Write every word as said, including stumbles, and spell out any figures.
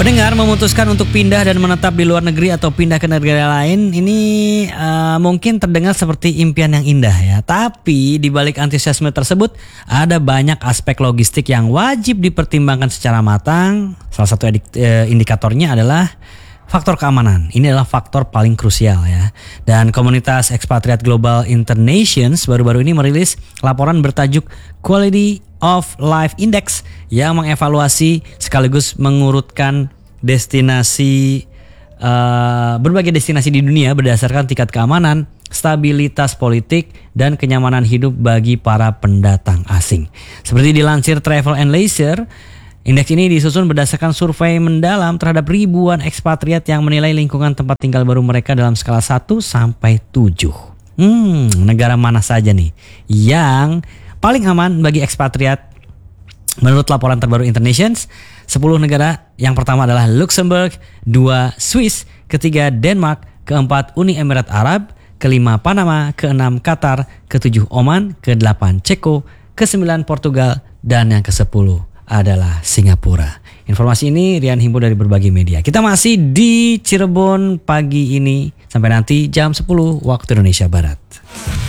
Pendengar memutuskan untuk pindah dan menetap di luar negeri atau pindah ke negara lain, ini uh, mungkin terdengar seperti impian yang indah ya. Tapi di balik antusiasme tersebut ada banyak aspek logistik yang wajib dipertimbangkan secara matang. Salah satu edik, uh, indikatornya adalah faktor keamanan. Ini adalah faktor paling krusial ya. Dan komunitas ekspatriat Global Internations baru-baru ini merilis laporan bertajuk Quality of Life Index yang mengevaluasi sekaligus mengurutkan destinasi uh, berbagai destinasi di dunia berdasarkan tingkat keamanan, stabilitas politik, dan kenyamanan hidup bagi para pendatang asing. Seperti dilansir Travel and Leisure, indeks ini disusun berdasarkan survei mendalam terhadap ribuan ekspatriat yang menilai lingkungan tempat tinggal baru mereka dalam skala satu sampai tujuh. Hmm, negara mana saja nih yang paling aman bagi ekspatriat? Menurut laporan terbaru Internations, sepuluh negara. Yang pertama adalah Luxembourg, dua Swiss, ketiga Denmark, keempat Uni Emirat Arab, kelima Panama, keenam Qatar, ketujuh Oman, kedelapan Ceko, kesembilan Portugal, dan yang kesepuluh adalah Singapura. Informasi ini Rian himpun dari berbagai media. Kita masih di Cirebon pagi ini sampai nanti jam sepuluh waktu Indonesia Barat.